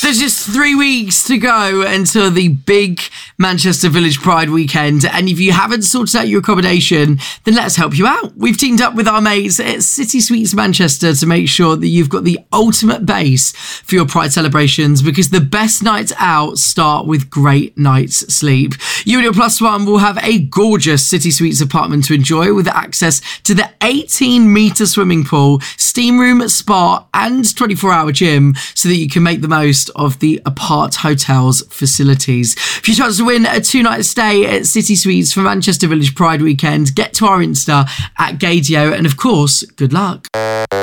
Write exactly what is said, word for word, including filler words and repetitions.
So just three weeks to go until the big Manchester Village Pride weekend. And if you haven't sorted out your accommodation, then let's help you out. We've teamed up with our mates at City Suites Manchester to make sure that you've got the ultimate base for your Pride celebrations, because the best nights out start with great night's sleep. You and your plus one will have a gorgeous City Suites apartment to enjoy with access to the eighteen metre swimming pool, steam room, spa and twenty-four hour gym, so that you can make the most of the Apart Hotel's facilities. If you chance to win a two-night stay at City Suites for Manchester Village Pride weekend, get to our Insta at Gaydio, and of course, good luck.